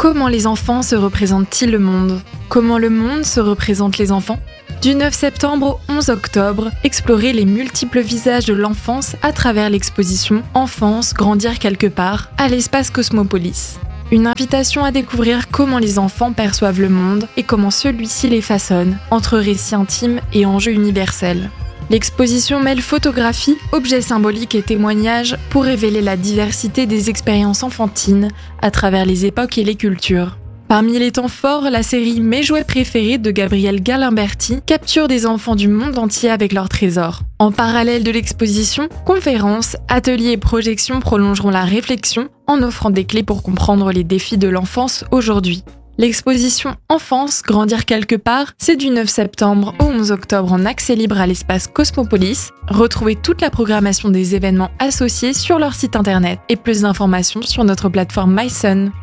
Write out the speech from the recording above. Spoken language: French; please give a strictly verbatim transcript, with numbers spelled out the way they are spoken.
Comment les enfants se représentent-ils le monde ? Comment le monde se représente les enfants ? Du neuf septembre au onze octobre, explorez les multiples visages de l'enfance à travers l'exposition « Enfance, grandir quelque part » à l'espace Cosmopolis. Une invitation à découvrir comment les enfants perçoivent le monde et comment celui-ci les façonne, entre récits intimes et enjeux universels. L'exposition mêle photographie, objets symboliques et témoignages pour révéler la diversité des expériences enfantines à travers les époques et les cultures. Parmi les temps forts, la série Mes jouets préférés de Gabriel Galimberti capture des enfants du monde entier avec leurs trésors. En parallèle de l'exposition, conférences, ateliers et projections prolongeront la réflexion en offrant des clés pour comprendre les défis de l'enfance aujourd'hui. L'exposition Enfance, grandir quelque part, c'est du neuf septembre au onze octobre en accès libre à l'espace Cosmopolis. Retrouvez toute la programmation des événements associés sur leur site internet et plus d'informations sur notre plateforme MySun.